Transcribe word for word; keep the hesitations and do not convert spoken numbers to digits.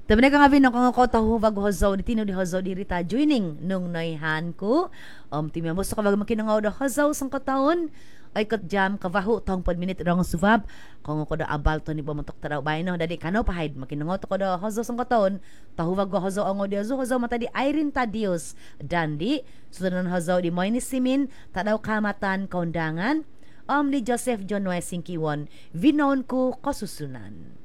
Tabi na ka nga binang kung ako tahubag hozaw di tino di hozaw di rita joining nung naihan ko. Um, timi mo sa kabag makinangaw da hozaw sang kataon. Ay kat jam kavaho tong pod minute rong subab. Kung ako da abal to ni bumatok taraw bay no dadi kano pahid makinangaw to ko da hozaw sang kataon. Tahubag go hozaw ang di hozaw hozaw mata di Irene Tadios Dandi. Sudan hozaw di Moyni Simin tadaw kamatan kaundangan. Um, ni Joseph John Wesingkiwon, vinon ko kasusunan.